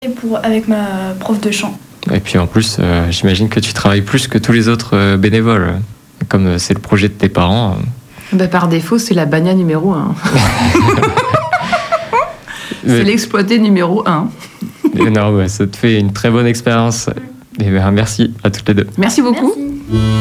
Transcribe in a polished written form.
Avec ma prof de chant. Et puis en plus, j'imagine que tu travailles plus que tous les autres bénévoles. Comme c'est le projet de tes parents. Par défaut, c'est la bagna numéro 1. C'est l'exploité numéro 1. Non, ça te fait une très bonne expérience. Et merci à toutes les deux. Merci beaucoup. Merci.